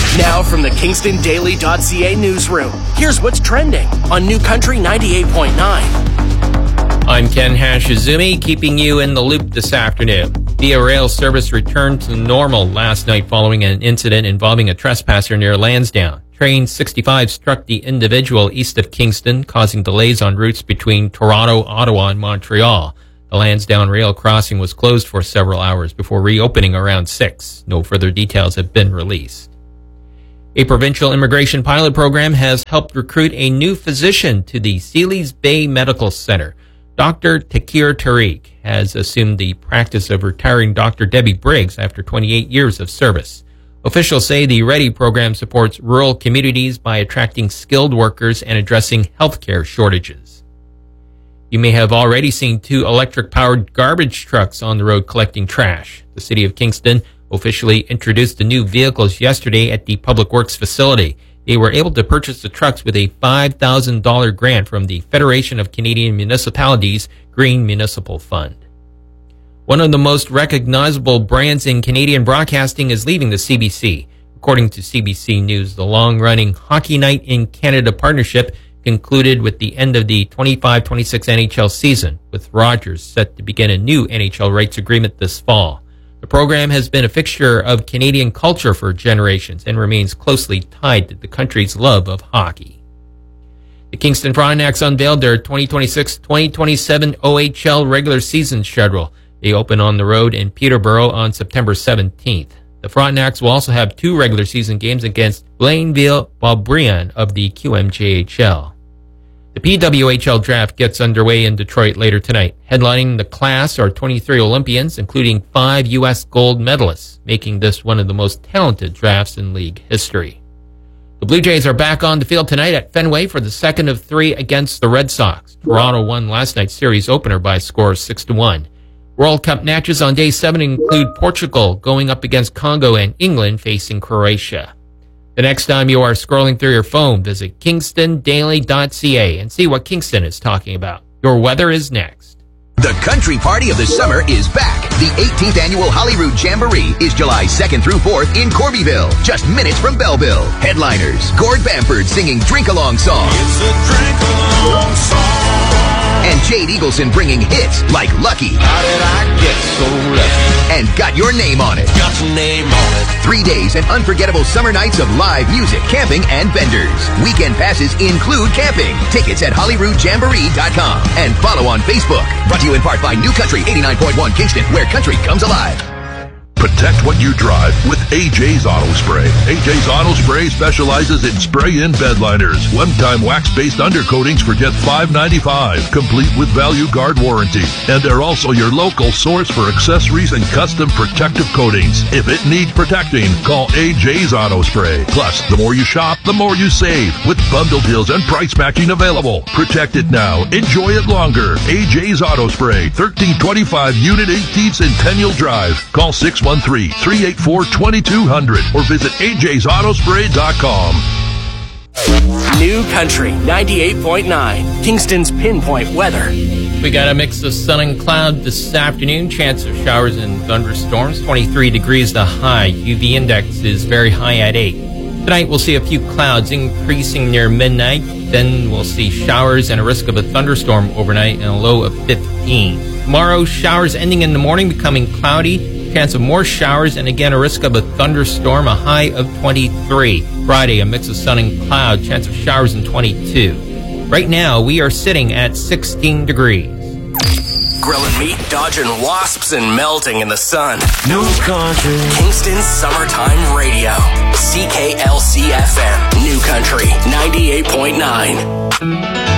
Now from the KingstonDaily.ca newsroom, here's what's trending on New Country 98.9. I'm Ken Hashizumi, keeping you in the loop this afternoon. Via Rail service returned to normal last night following an incident involving a trespasser near Lansdowne. Train 65 struck the individual east of Kingston, causing delays on routes between Toronto, Ottawa, and Montreal. The Lansdowne rail crossing was closed for several hours before reopening around 6. No further details have been released. A provincial immigration pilot program has helped recruit a new physician to the Sealy's Bay Medical Center. Dr. Takir Tariq has assumed the practice of retiring Dr. Debbie Briggs after 28 years of service. Officials say the READY program supports rural communities by attracting skilled workers and addressing healthcare shortages. You may have already seen 2 electric-powered garbage trucks on the road collecting trash. The City of Kingston officially introduced the new vehicles yesterday at the Public Works facility. They were able to purchase the trucks with a $5,000 grant from the Federation of Canadian Municipalities Green Municipal Fund. One of the most recognizable brands in Canadian broadcasting is leaving the CBC. According to CBC News, the long-running Hockey Night in Canada partnership concluded with the end of the 25-26 NHL season, with Rogers set to begin a new NHL rights agreement this fall. The program has been a fixture of Canadian culture for generations and remains closely tied to the country's love of hockey. The Kingston Frontenacs unveiled their 2026-2027 OHL regular season schedule. They open on the road in Peterborough on September 17th. The Frontenacs will also have 2 regular season games against Blainville-Boisbriand of the QMJHL. The PWHL draft gets underway in Detroit later tonight. Headlining the class are 23 Olympians, including 5 U.S. gold medalists, making this one of the most talented drafts in league history. The Blue Jays are back on the field tonight at Fenway for the second of 3 against the Red Sox. Toronto won last night's series opener by a score of 6-1. World Cup matches on Day 7 include Portugal going up against Congo and England facing Croatia. The next time you are scrolling through your phone, visit KingstonDaily.ca and see what Kingston is talking about. Your weather is next. The country party of the summer is back. The 18th annual Holyrood Jamboree is July 2nd through 4th in Corbyville, just minutes from Belleville. Headliners, Gord Bamford singing drink-along songs. It's a drink-along song. And Jade Eagleson bringing hits like Lucky. How did I get so lucky? And Got Your Name on It. Got your name on it. 3 days and unforgettable summer nights of live music, camping, and vendors. Weekend passes include camping. Tickets at HolyroodJamboree.com. And follow on Facebook. Brought to you in part by New Country 89.1 Kingston, where country comes alive. Protect what you drive with AJ's Auto Spray. AJ's Auto Spray specializes in spray-in bed liners. One-time wax-based undercoatings for just $5.95, complete with Value Guard warranty. And they're also your local source for accessories and custom protective coatings. If it needs protecting, call AJ's Auto Spray. Plus, the more you shop, the more you save, with bundle deals and price matching available. Protect it now. Enjoy it longer. AJ's Auto Spray, 1325 Unit 18 Centennial Drive. Call 613-384-2200 or visit ajsautospray.com. New Country 98.9, Kingston's pinpoint weather. We got a mix of sun and cloud this afternoon. Chance of showers and thunderstorms. 23 degrees the high. UV index is very high at 8. Tonight we'll see a few clouds increasing near midnight. Then we'll see showers and a risk of a thunderstorm overnight and a low of 15. Tomorrow, showers ending in the morning, becoming cloudy. Chance of more showers and again a risk of a thunderstorm, a high of 23. Friday, a mix of sun and cloud, chance of showers in 22. Right now, we are sitting at 16 degrees. Grilling meat, dodging wasps, and melting in the sun. New Country. Kingston's Summertime Radio. CKLC-FM. New Country 98.9.